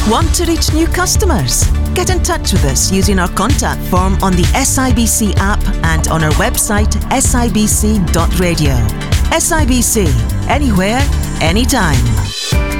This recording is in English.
Want to reach new customers? Get in touch with us using our contact form on the SIBC app and on our website sibc.radio. SIBC, anywhere, anytime.